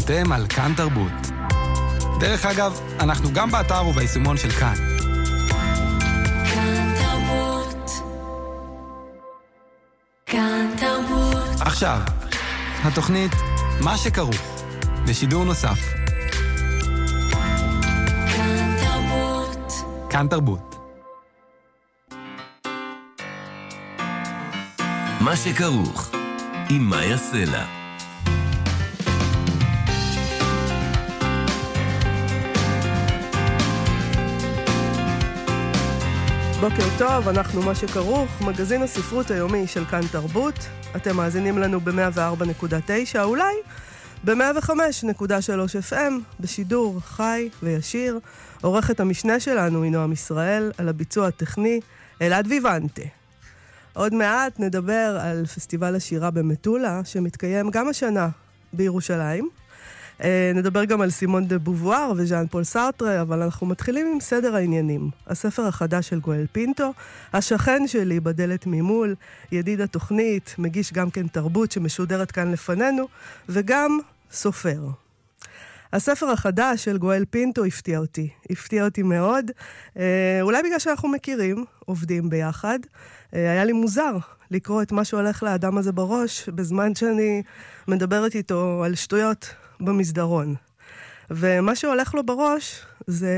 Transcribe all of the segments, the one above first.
אתם על כאן תרבות. דרך אגב, אנחנו גם באתר וביישומון של כאן. כאן תרבות. כאן תרבות. עכשיו, התוכנית מה שכרוך, בשידור נוסף. כאן תרבות. כאן תרבות. מה שכרוך, עם מאיה סלע. בוקר טוב, אנחנו מה שכרוך, מגזין הספרות היומי של כאן תרבות. אתם מאזינים לנו ב-104.9, אולי ב-105.3 FM, בשידור חי וישיר. עורכת המשנה שלנו היא נועם ישראל, על הביצוע הטכני אלעד ויוונטה. עוד מעט נדבר על פסטיבל השירה במטולה, שמתקיים גם השנה בירושלים. נדבר גם על סימון דה בובואר וז'אן פול סארטרה, אבל אנחנו מתחילים עם סדר העניינים. הספר החדש של גואל פינטו, השכן שלי בדלת ממול, ידיד התוכנית, מגיש גם כן תרבות שמשודרת כאן לפנינו, וגם סופר. הספר החדש של גואל פינטו הפתיע אותי מאוד, אולי בגלל שאנחנו מכירים, עובדים ביחד. היה לי מוזר לקרוא את מה שהולך לאדם הזה בראש, בזמן שאני מדברת איתו על שטויות במסדרון. ומה שהולך לו בראש זה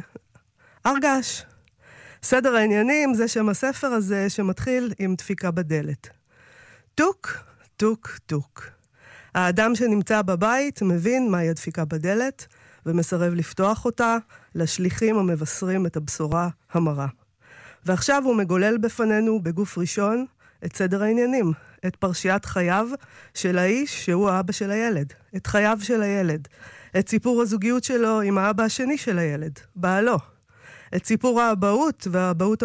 הרגש. סדר העניינים זה שם הספר הזה שמתחיל עם דפיקה בדלת. טוק, טוק, טוק. האדם שנמצא בבית מבין מהי הדפיקה בדלת, ומסרב לפתוח אותה לשליחים המבשרים את הבשורה המרה. ועכשיו הוא מגולל בפנינו בגוף ראשון את סדר העניינים, את פרשיית חייו של האיש שהוא האבא של הילד, את חייו של הילד, את סיפור הזוגיות שלו עם האבא השני של הילד, בעלו, את סיפור האבהות והאבהות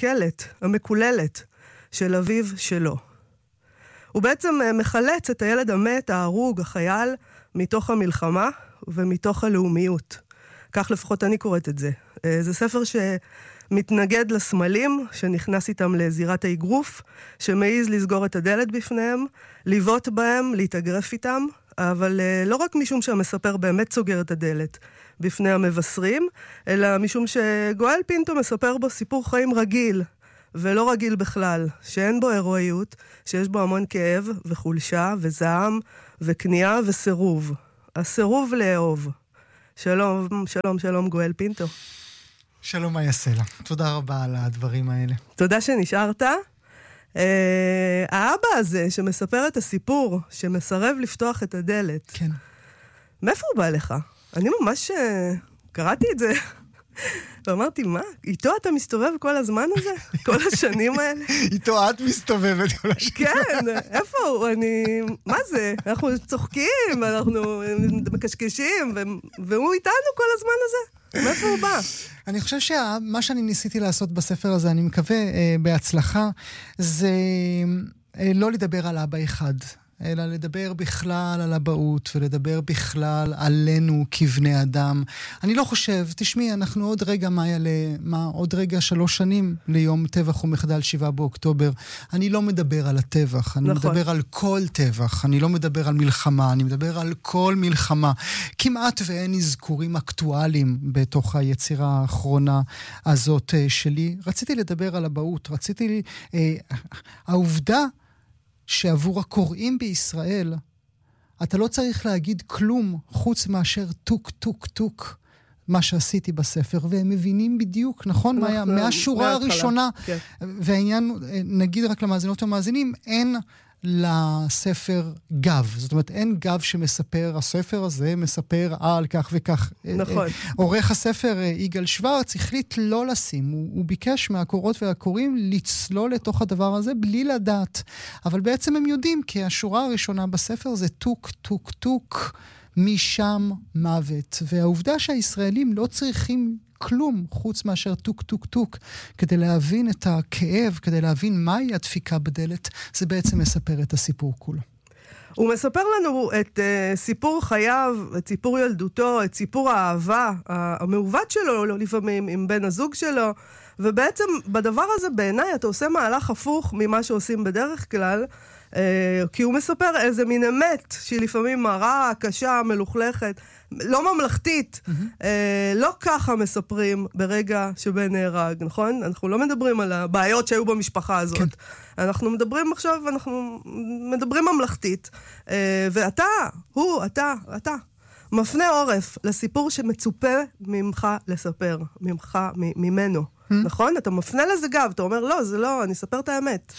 המקוללת של אביו שלו. הוא בעצם מחלץ את הילד המת, ההרוג, החייל, מתוך המלחמה ומתוך הלאומיות. כך לפחות אני קוראת את זה. זה ספר שמתנגד לסמלים, שנכנס איתם לזירת האגרוף, שמעיז לסגור את הדלת בפניהם, לבעוט בהם, להתאגרף איתם, אבל לא רק משום שהמספר באמת סוגר את הדלת בפני המבשרים, אלא משום שגואל פינטו מספר בו סיפור חיים רגיל, ולא רגיל בכלל, שאין בו הרואיות, שיש בו המון כאב וחולשה וזעם וכניעה וסירוב. הסירוב לאהוב. שלום, שלום, שלום גואל פינטו. שלום מאיה סלע, תודה רבה על הדברים האלה. תודה שנשארת. האבא הזה שמספר את הסיפור, שמסרב לפתוח את הדלת. כן. מאיפה הוא בא לך? אני ממש קראתי את זה. ואמרתי, מה? איתו אתה מסתובב כל הזמן הזה? כל השנים האלה? איתו את מסתובבת כל השנים. כן, איפה הוא? מה זה? אנחנו צוחקים, אנחנו מקשקשים, והוא איתנו כל הזמן הזה? מאיפה הוא בא? אני חושב שמה שאני ניסיתי לעשות בספר הזה, אני מקווה בהצלחה, זה לא לדבר על אבא אחד, אלא לדבר בכלל על אבהות, ולדבר בכלל עלינו כבני אדם. אני לא חושב, תשמעי, אנחנו עוד רגע, עוד רגע 3 שנים ליום טבח ומחדל 7 באוקטובר. אני לא מדבר על הטבח, אני מדבר על כל טבח, אני לא מדבר על מלחמה, אני מדבר על כל מלחמה. כמעט ואין אזכורים אקטואליים בתוך היצירה האחרונה הזאת שלי. רציתי לדבר על אבהות, העובדה שעבור הקוראים בישראל, אתה לא צריך להגיד כלום חוץ מאשר טוק טוק טוק, מה שעשיתי בספר, והם מבינים בדיוק, נכון? מהשורה הראשונה, והעניין, נגיד רק למאזינות ומאזינים, אין לספר גב. זאת אומרת, אין גב שמספר, הספר הזה מספר על כך וכך. נכון. עורך הספר, יגאל שוורץ, החליט לא לשים. הוא ביקש מהקוראות והקוראים לצלול לתוך הדבר הזה בלי לדעת. אבל בעצם הם יודעים, כי השורה הראשונה בספר זה טוק, טוק, טוק, משם מוות. והעובדה שהישראלים לא צריכים כלום חוץ מאשר טוק טוק טוק כדי להבין את הכאב, כדי להבין מהי הדפיקה בדלת, זה בעצם מספר את הסיפור כולו. הוא מספר לנו את סיפור חייו, את סיפור ילדותו, את סיפור האהבה המעוות שלו, לא לפעמים עם בן הזוג שלו, ובעצם בדבר הזה בעיניי אתה עושה מהלך הפוך ממה שעושים בדרך כלל, כי הוא מספר איזה מין אמת, שהיא לפעמים מרה, קשה, מלוכלכת, לא ממלכתית. לא ככה מספרים ברגע שבן נהרג, נכון? אנחנו לא מדברים על הבעיות שהיו במשפחה הזאת. כן. אנחנו מדברים עכשיו, אנחנו מדברים ממלכתית. ואתה, אתה, מפנה עורף לסיפור שמצופה ממך לספר, ממנו. נכון? אתה מפנה לזה גב, אתה אומר, לא, זה לא, אני אספר את האמת.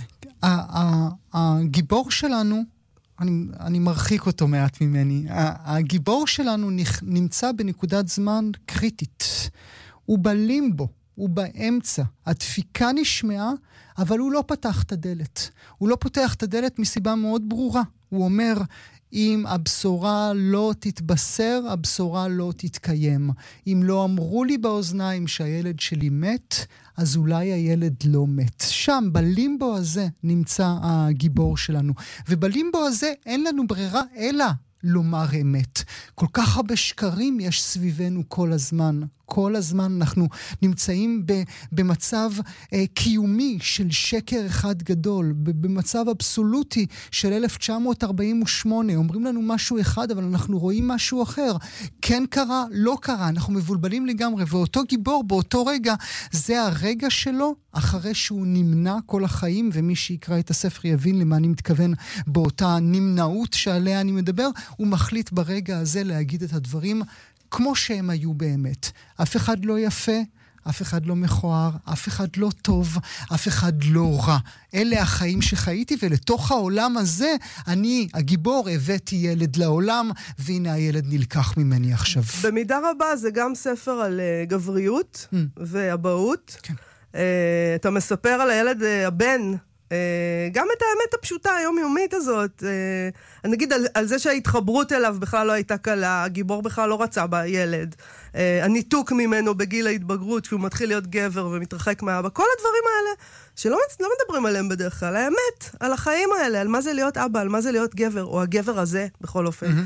הגיבור שלנו, אני מרחיק אותו מעט ממני, הגיבור שלנו נמצא בנקודת זמן קריטית. הוא בלימבו, הוא באמצע. הדפיקה נשמעה, אבל הוא לא פתח את הדלת. הוא לא פותח את הדלת מסיבה מאוד ברורה. הוא אומר, אם הבשורה לא תתבשר, הבשורה לא תתקיים. אם לא אמרו לי באוזניים שהילד שלי מת, אז אולי הילד לא מת. שם, בלימבו הזה, נמצא הגיבור שלנו. ובלימבו הזה אין לנו ברירה אלא לומר אמת. כל כך הרבה שקרים יש סביבנו כל הזמן. כל הזמן אנחנו נמצאים במצב קיומי של שקר אחד גדול, במצב אבסולוטי של 1948. אומרים לנו משהו אחד, אבל אנחנו רואים משהו אחר. כן קרה, לא קרה, אנחנו מבולבלים לגמרי, ואותו גיבור באותו רגע, זה הרגע שלו, אחרי שהוא נמנע כל החיים, ומי שיקרא את הספר יבין למה אני מתכוון באותה נמנעות שעליה אני מדבר, הוא מחליט ברגע הזה להגיד את הדברים כמו שהם היו באמת. אף אחד לא יפה, אף אחד לא מכוער, אף אחד לא טוב, אף אחד לא רע. אלה החיים שחייתי, ולתוך העולם הזה, אני, הגיבור, הבאתי ילד לעולם, והנה הילד נלקח ממני עכשיו. במידה רבה זה גם ספר על גבריות ואבהות. כן. אתה מספר על הילד, הבן, גם את האמת הפשוטה, היומיומית הזאת, נגיד על זה שההתחברות אליו בכלל לא הייתה קלה, הגיבור בכלל לא רצה בילד, הניתוק ממנו בגיל ההתבגרות, שהוא מתחיל להיות גבר ומתרחק מאבא, כל הדברים האלה שלא מדברים עליהם בדרך כלל, האמת, על החיים האלה, על מה זה להיות אבא, על מה זה להיות גבר, או הגבר הזה, בכל אופן.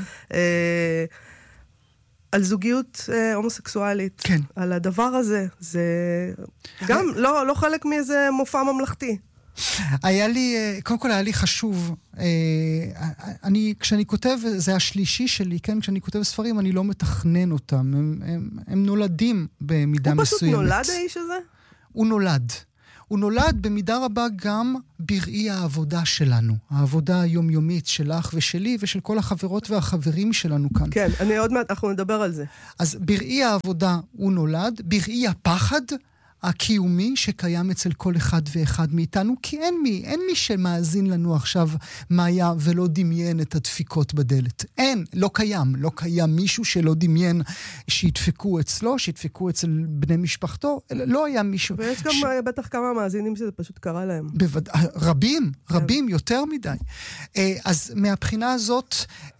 על זוגיות הומוסקסואלית, כן. על הדבר הזה, זה גם לא חלק מאיזה מופע ממלכתי. קודם כל היה לי חשוב, כשאני כותב, זה השלישי שלי, כן? כשאני כותב ספרים, אני לא מתכנן אותם, הם נולדים במידה מסוימת. הוא פשוט נולד האיש הזה? הוא נולד. הוא נולד במידה רבה גם בראי העבודה שלנו, העבודה היומיומית שלך ושלי ושל כל החברות והחברים שלנו כאן. כן, עוד מעט, אנחנו נדבר על זה. אז בראי העבודה הוא נולד, בראי הפחד הקיומי שקיים אצל כל אחד ואחד מאיתנו, כי אין מי שמאזין לנו עכשיו מה היה ולא דמיין את הדפיקות בדלת. לא קיים מישהו שלא דמיין שידפקו אצלו, שידפקו אצל בני משפחתו, לא היה מישהו. ויש גם בטח כמה מאזינים שזה פשוט קרה להם. רבים, יותר מדי. אז מהבחינה הזאת,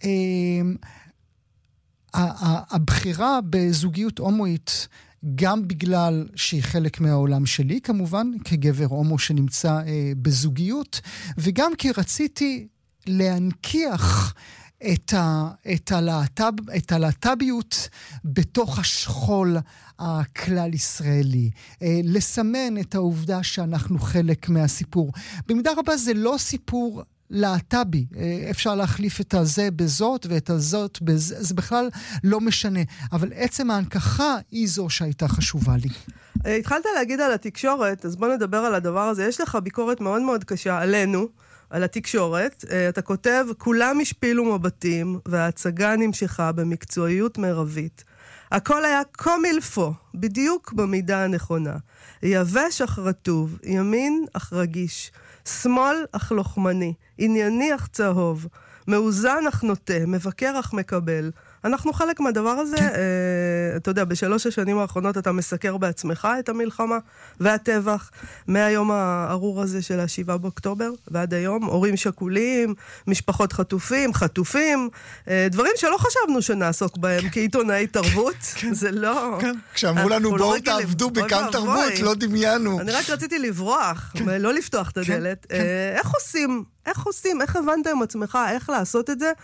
הבחירה בזוגיות הומואית, גם בגלל שהיא חלק מהעולם שלי, כמובן, כגבר הומו שנמצא בזוגיות, וגם כי רציתי להנכיח את הלהט"ביות בתוך השכול הכלל ישראלי. לסמן את העובדה שאנחנו חלק מהסיפור. במידה רבה זה לא סיפור להט"בי, אפשר להחליף את הזה בזאת ואת הזאת בזה, זה בכלל לא משנה, אבל עצם ההנכחה היא זו שהייתה חשובה לי. התחלת להגיד על התקשורת, אז בוא נדבר על הדבר הזה. יש לך ביקורת מאוד מאוד קשה עלינו, על התקשורת. אתה כותב, כולם השפילו מבטים וההצגה נמשכה במקצועיות מרבית. הכל היה קומילפו, בדיוק במידה הנכונה. יבש אך רטוב, ימין אך רגיש, שמאל אך לוחמני, ענייני אך צהוב, מאוזן אך נוטה, מבקר אך מקבל. אנחנו חלק מהדבר הזה, אתה יודע, בשלוש השנים האחרונות אתה מסקר בעצמך את המלחמה והטבח, מהיום הארור הזה של 7 באוקטובר ועד היום, הורים שכולים, משפחות חטופים, דברים שלא חשבנו שנעסוק בהם כעיתונאי תרבות, זה לא... כשאמרו לנו בואו תעבדו בכאן תרבות, לא דמיינו. אני רק רציתי לברוח, לא לפתוח את הדלת. איך עושים, איך הבנת עם עצמך, איך לעשות את זה?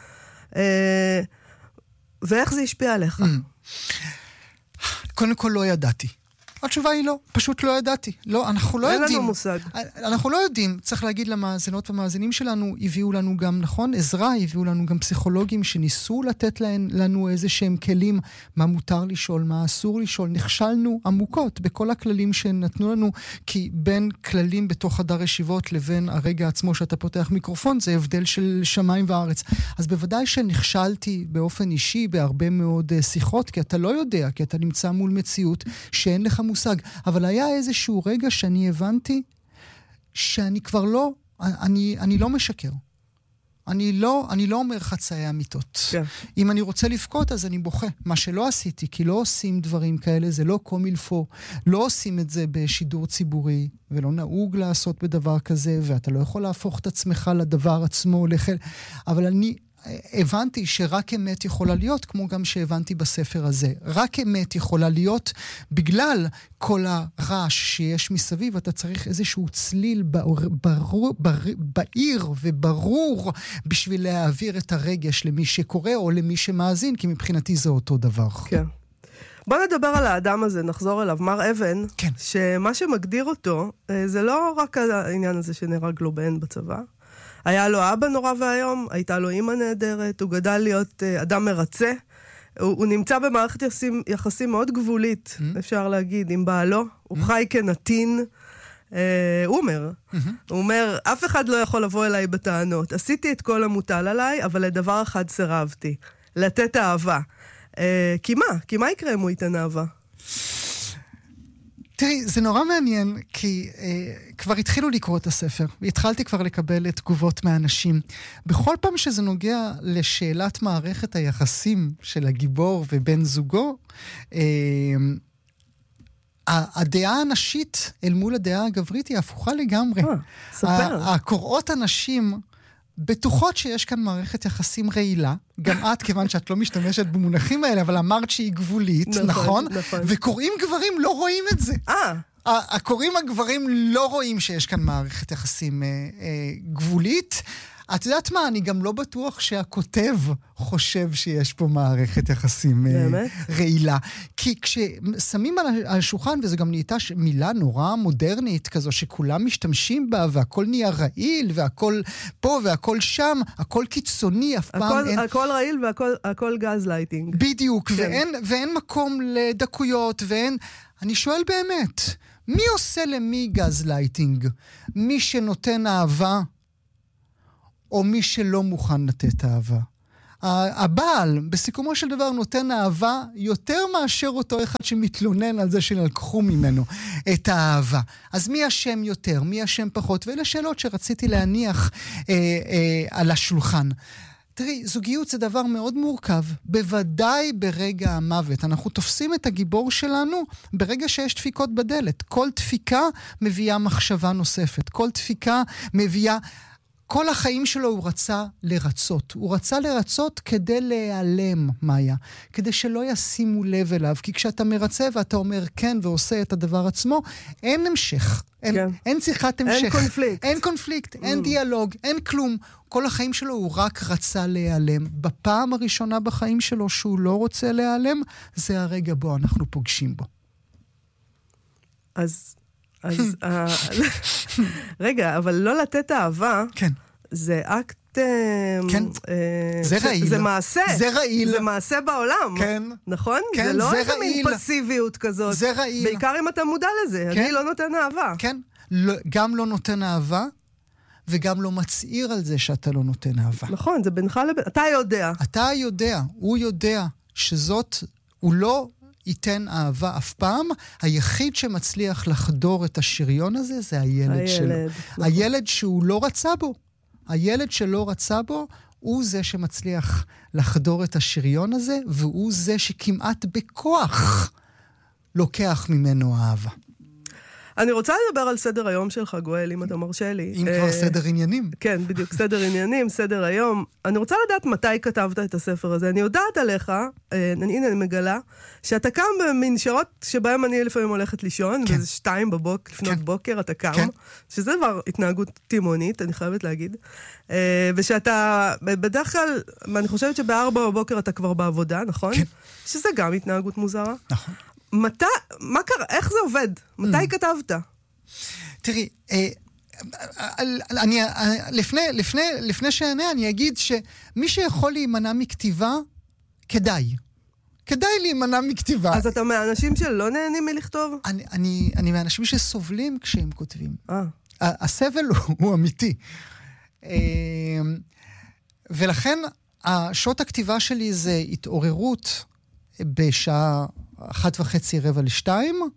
ואיך זה השפיע עליך? קודם כל לא ידעתי. התשובה היא לא, פשוט לא ידעתי. לא, אנחנו לא יודעים. אין לנו מושג. אנחנו לא יודעים, צריך להגיד למאזינות ומאזינים שלנו, הביאו לנו גם, נכון, עזרה, הביאו לנו גם פסיכולוגים שניסו לתת לנו איזה שהם כלים, מה מותר לשאול, מה אסור לשאול. נכשלנו עמוקות בכל הכללים שנתנו לנו, כי בין כללים בתוך חדר ישיבות לבין הרגע עצמו שאתה פותח מיקרופון, זה הבדל של שמיים וארץ. אז בוודאי שנכשלתי באופן אישי בהרבה מאוד שיחות, כי אתה לא יודע, כי אתה נמצא מול מציאות שאין לך מושג. אבל היה איזשהו רגע שאני הבנתי שאני כבר לא, אני לא משקר. אני לא אומר חצאי אמיתות. כן. אם אני רוצה לבכות, אז אני בוכה. מה שלא עשיתי, כי לא עושים דברים כאלה, זה לא קומילפו, לא עושים את זה בשידור ציבורי, ולא נהוג לעשות בדבר כזה, ואתה לא יכול להפוך את עצמך לדבר עצמו, אבל אני הבנתי שרק אמת יכולה להיות, כמו גם שהבנתי בספר הזה. רק אמת יכולה להיות בגלל כל הרעש שיש מסביב, אתה צריך איזשהו צליל בעיר וברור בשביל להעביר את הרגש למי שקורא או למי שמאזין, כי מבחינתי זה אותו דבר. כן. בוא נדבר על האדם הזה, נחזור אליו, מר אבן, כן. שמה שמגדיר אותו, זה לא רק העניין הזה שנהרג לו בן בצבא, היה לו אבא נורא והיום, הייתה לו אמא נהדרת, הוא גדל להיות אדם מרצה, הוא נמצא במערכת יחסים מאוד גבולית, אפשר להגיד, עם בעלו, הוא חי כנתין, הוא אומר, אף אחד לא יכול לבוא אליי בטענות, עשיתי את כל המוטל עליי, אבל לדבר אחד סירבתי, לתת אהבה. כי מה יקרה אם הוא ייתן אהבה? תראי, זה נורא מעניין, כי כבר התחילו לקרוא את הספר, והתחלתי כבר לקבל תגובות מאנשים. בכל פעם שזה נוגע לשאלת מערכת היחסים של הגיבור ובן זוגו, הדעה הנשית אל מול הדעה הגברית היא הפוכה לגמרי. ספר. הקוראות הנשים בטוחות שיש כאן מערכת יחסים רעילה, גם את, כיוון שאת לא משתמשת במונחים האלה, אבל אמרת שהיא גבולית, נכון? וקוראים גברים לא רואים את זה. הקוראים הגברים לא רואים שיש כאן מערכת יחסים גבולית. את יודעת מה, אני גם לא בטוח שהכותב חושב שיש פה מערכת יחסים רעילה. כי כששמים על השולחן, וזו גם נהייתה מילה נורא מודרנית כזו, שכולם משתמשים בה, והכל נהיה רעיל, והכל פה והכל שם, הכל קיצוני, אף פעם אין... הכל רעיל והכל גז לייטינג. בדיוק, ואין מקום לדקויות, אני שואל באמת, מי עושה למי גז לייטינג? מי שנותן אהבה? או מי שלא מוכן לתת אהבה. הבעל, בסיכומו של דבר, נותן אהבה יותר מאשר אותו אחד שמתלונן על זה שלקחו ממנו את האהבה. אז מי אשם יותר, מי אשם פחות? ואלה שאלות שרציתי להניח על השולחן. תראי, זוגיות זה דבר מאוד מורכב, בוודאי ברגע המוות. אנחנו תופסים את הגיבור שלנו ברגע שיש דפיקות בדלת. כל דפיקה מביאה מחשבה נוספת. כל דפיקה מביאה... כל החיים שלו הוא רצה לרצות. הוא רצה לרצות כדי להיעלם, מאיה. כדי שלא ישימו לב אליו. כי כשאתה מרצה ואתה אומר כן ועושה את הדבר עצמו, אין המשך. אין שיחת המשך. אין קונפליקט. אין קונפליקט, אין דיאלוג, אין כלום. כל החיים שלו הוא רק רצה להיעלם. בפעם הראשונה בחיים שלו שהוא לא רוצה להיעלם, זה הרגע בו אנחנו פוגשים בו. אז רגע, אבל לא לתת אהבה, כן. זה אקט... כן. זה רעיל. זה מעשה. זה רעיל. זה מעשה בעולם. כן. נכון? כן, זה לא זה איזה מין רעיל. פסיביות כזאת. זה רעיל. בעיקר אם אתה מודע לזה. כן. אני לא נותן אהבה. כן. גם לא נותן אהבה, וגם לא מצעיר על זה שאתה לא נותן אהבה. נכון, זה בינך לבין... אתה יודע. אתה יודע, הוא יודע שזאת, הוא לא ייתן אהבה אף פעם. היחיד שמצליח לחדור את השריון הזה זה הילד שלו. נכון. הילד שהוא לא רצה בו. הילד שלא רצה בו הוא זה שמצליח לחדור את השריון הזה, והוא זה שכמעט בכוח לוקח ממנו אהבה. אני רוצה לדבר על סדר היום שלך, גואל, אם אתה מרשה לי. אם כבר סדר עניינים. כן, בדיוק, סדר עניינים, סדר היום. אני רוצה לדעת מתי כתבת את הספר הזה. אני יודעת עליך, הנה אני מגלה, שאתה קם במין שעות שבהם אני לפעמים הולכת לישון, כן. וזה 2 לפנות בוקר, אתה קם, כן. שזה דבר התנהגות תימונית, אני חייבת להגיד. ושאתה, בדרך כלל, אני חושבת שב4 בבוקר אתה כבר בעבודה, נכון? כן. שזה גם התנהגות מוזרה. נכון. מה קרה? איך זה עובד? מתי כתבת? תראי, לפני שענה, אני אגיד שמי שיכול להימנע מכתיבה, כדאי להימנע מכתיבה. אז אתה מהאנשים שלא נהנים מלכתוב? אני מהאנשים שסובלים כשהם כותבים. הסבל הוא אמיתי. ולכן, שעות הכתיבה שלי זה התעוררות בשעה 1:30-1:45,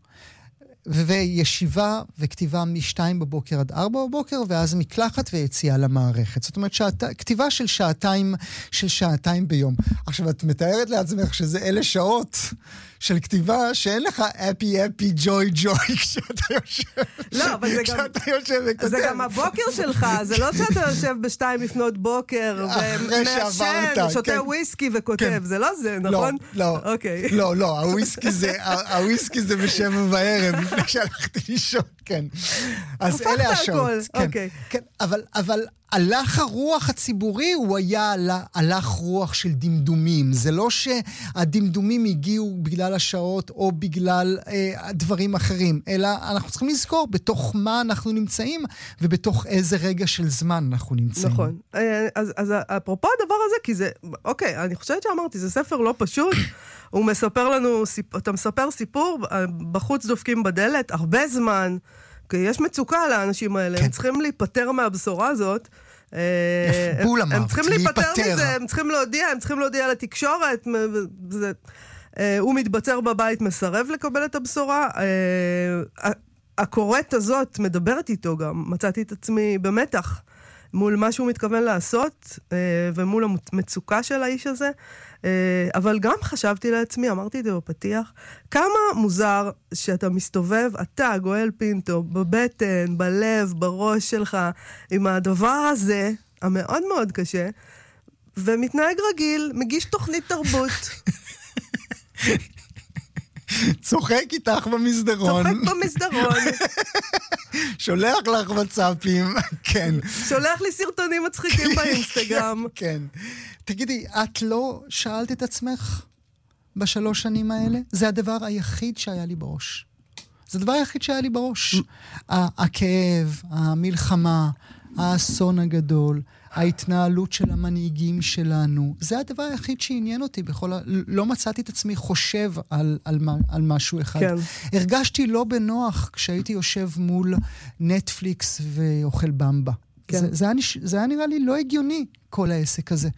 וישיבה וכתיבה מ-2 בבוקר עד 4 בבוקר, ואז מקלחת ויציאה למערכת. זאת אומרת, כתיבה של שעתיים ביום. עכשיו, את מתארת לעצמך שזה אלה שעות של כתיבה שאין לך אפי, ג'וי, כשאתה יושב. לא, אבל זה גם הבוקר שלך, זה לא שאתה יושב ב2 לפנות בוקר, ומעשן, שותה וויסקי וכותב, זה לא זה, נכון? לא, הוויסקי זה ב7 בערב, לפני שהלכתי לישון, כן. אז אלה השעות. כן, אבל הלך הרוח הציבורי הוא היה הלך רוח של דמדומים. זה לא שהדמדומים הגיעו בגלל השעות או בגלל דברים אחרים, אלא אנחנו צריכים לזכור בתוך מה אנחנו נמצאים ובתוך איזה רגע של זמן אנחנו נמצאים. נכון. אז אפרופו הדבר הזה, כי זה, אוקיי, אני חושבת שאמרתי, זה ספר לא פשוט. הוא מספר לנו, אתה מספר סיפור, בחוץ דופקים בדלת, הרבה זמן, כי יש מצוקה לאנשים האלה, הם צריכים להיפטר מהבשורה הזאת, הם צריכים להיפטר מזה, הם צריכים להודיע לתקשורת, הוא מתבצר בבית, מסרב לקבל את הבשורה, הקוראת הזאת מדברת איתו גם, מצאתי את עצמי במתח, מול מה שהוא מתכוון לעשות, ומול המצוקה של האיש הזה, אבל גם חשבתי לעצמי, אמרתי את זה בפתיח, כמה מוזר שאתה מסתובב, אתה, גואל פינטו, בבטן, בלב, בראש שלך, עם הדבר הזה, המאוד מאוד קשה, ומתנהג רגיל, מגיש תוכנית תרבות. צוחק איתך במסדרון. שולח לך וואטסאפים, כן. שולח לי סרטונים מצחיקים באינסטגרם. כן. תגידי, את לא שאלת את עצמך ב3 שנים האלה? זה הדבר היחיד שהיה לי בראש. הכאב, המלחמה, האסון הגדול, ההתנהלות של המנהיגים שלנו, זה הדבר היחיד שעניין אותי לא מצאתי את עצמי חושב על משהו אחד. כן. הרגשתי לא בנוח כשהייתי יושב מול נטפליקס ואוכל במבה. כן. זה היה נראה לי לא הגיוני, כל העסק הזה.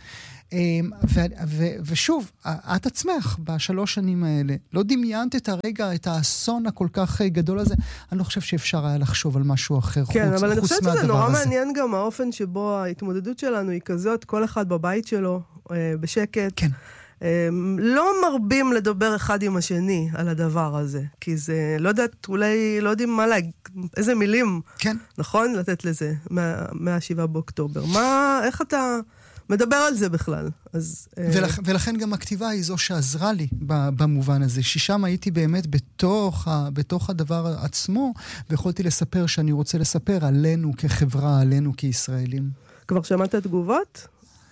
ושוב, את עצמך ב3 שנים האלה, לא דמיינת את הרגע, את האסון הכל כך גדול הזה, אני לא חושב שאפשר היה לחשוב על משהו אחר חוץ מהדבר הזה. כן, אבל אני חושבת שזה נורא מעניין גם האופן שבו ההתמודדות שלנו היא כזאת, כל אחד בבית שלו, בשקט. כן. לא מרבים לדבר אחד עם השני על הדבר הזה, כי זה, לא יודעת, אולי לא יודעים מה להגיד, איזה מילים, כן. נכון? לתת לזה, מה-7 באוקטובר. איך אתה מדבר על זה בכלל? אז, ולכן גם הכתיבה היא זו שעזרה לי במובן הזה, ששם הייתי באמת בתוך הדבר עצמו, ויכולתי לספר שאני רוצה לספר עלינו כחברה, עלינו כישראלים. כבר שמעת תגובות?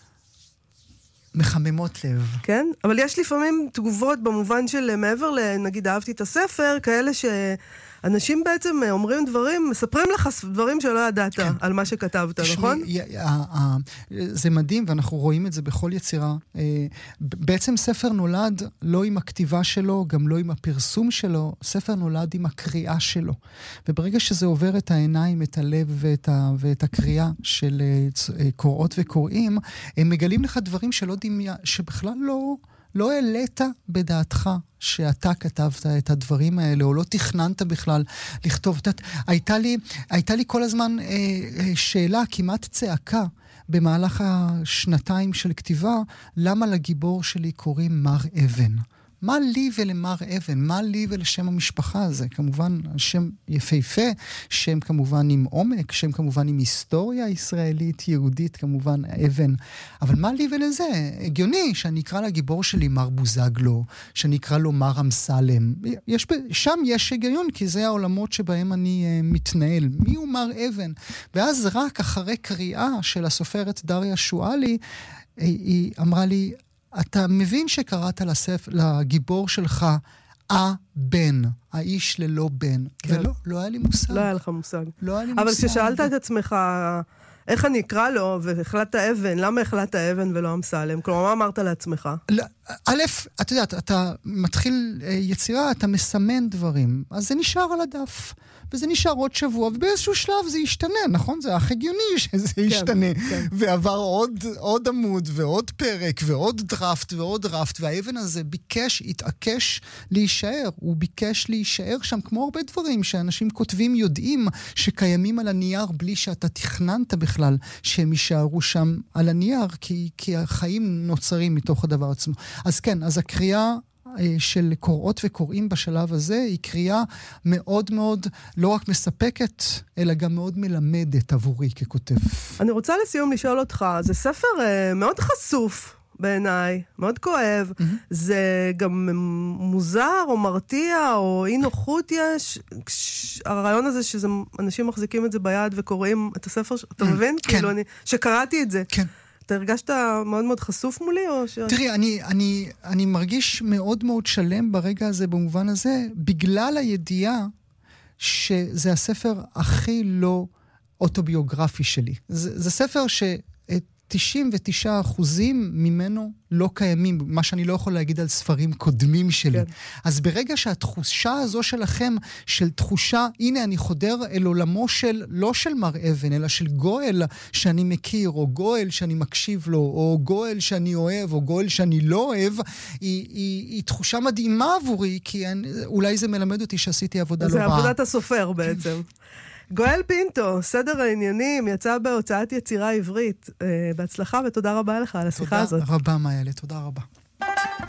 מחממות לב. כן? אבל יש לפעמים תגובות במובן של מעבר נגיד אהבתי את הספר, כאלה שאנשים בעצם אומרים דברים, מספרים לך דברים שלא ידעת על מה שכתבת, נכון? זה מדהים, ואנחנו רואים את זה בכל יצירה. בעצם ספר נולד לא עם הכתיבה שלו, גם לא עם הפרסום שלו, ספר נולד עם הקריאה שלו. וברגע שזה עובר את העיניים, את הלב ואת הקריאה של קוראות וקוראים, הם מגלים לך דברים שבכלל לא העלית בדעתך שאתה כתבת את הדברים האלה, או לא תכננת בכלל לכתוב. הייתה לי כל הזמן שאלה, כמעט צעקה, במהלך השנתיים של כתיבה, למה לגיבור שלי קוראים מר אבן? מה לי ולמר אבן? מה לי ולשם המשפחה הזה? כמובן, שם יפהפה, שם כמובן עם עומק, שם כמובן עם היסטוריה ישראלית, יהודית, כמובן אבן. אבל מה לי ולזה? הגיוני שאני אקרא לגיבור שלי מר בוזגלו, שאני אקרא לו מר אמסלם. שם יש היגיון, כי זה העולמות שבהם אני מתנהל. מי הוא מר אבן? ואז רק אחרי קריאה של הסופרת דריה שואלי, היא אמרה לי, אתה מבין שקראת לגיבור שלך הבן, האיש ללא בן. ולא, לא היה לי מושג. לא היה לך מושג. לא היה לי מושג. אבל כששאלת את עצמך, איך אני אקרא לו, והחלטת אבן, למה החלטת אבן ולא אמסלם? כלומר, מה אמרת לעצמך? א', אתה יודעת, אתה מתחיל יצירה, אתה מסמן דברים, אז זה נשאר על הדף. וזה נשאר עוד שבוע, ובאיזשהו שלב זה ישתנה, נכון? זה הכי הגיוני שזה ישתנה. כן. ועבר עוד עמוד, ועוד פרק, ועוד דרפט, ועוד דרפט, והאבן הזה ביקש, התעקש להישאר. הוא ביקש להישאר שם, כמו הרבה דברים שאנשים כותבים, יודעים שקיימים על הנייר, בלי שאתה תכננת בכלל שהם יישארו שם על הנייר, כי החיים נוצרים מתוך הדבר עצמו. אז כן, אז הקריאה של קוראות וקוראים בשלב הזה היא קריאה מאוד מאוד לא רק מספקת, אלא גם מאוד מלמדת עבורי ככותב. אני רוצה לסיום לשאול אותך, זה ספר מאוד חשוף בעיניי, מאוד כואב, זה גם מוזר או מרתיע או אי נוחות יש, הרעיון הזה שאנשים מחזיקים את זה ביד וקוראים את הספר, אתה מבין? כן. כאילו שקראתי את זה. כן. אתה הרגשת מאוד מאוד חשוף מולי? תראי, אני מרגיש מאוד מאוד שלם ברגע הזה, במובן הזה, בגלל הידיעה שזה הספר הכי לא אוטוביוגרפי שלי. זה ספר ש99% ממנו לא קיימים, מה שאני לא יכול להגיד על ספרים קודמים שלי. כן. אז ברגע שהתחושה הזו שלכם, של תחושה, הנה אני חודר אל עולמו של, לא של מר אבן, אלא של גואל שאני מכיר, או גואל שאני מקשיב לו, או גואל שאני אוהב, או גואל שאני לא אוהב, היא תחושה מדהימה עבורי, כי אולי זה מלמד אותי שעשיתי עבודה לא רעה. זה עבודת הסופר בעצם. גואל פינטו, סדר העניינים, יצא בהוצאת יצירה עברית. בהצלחה ותודה רבה לך על השיחה הזאת. תודה רבה, מאיילה, תודה רבה.